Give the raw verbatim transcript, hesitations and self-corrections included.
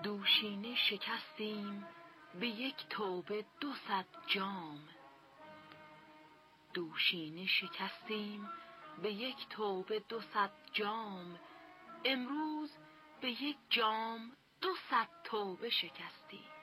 دوشینه شکستیم به یک توبه دو صد جام. دوشینه شکستیم به یک توبه دو صد جام. امروز به یک جام دو صد توبه شکستیم.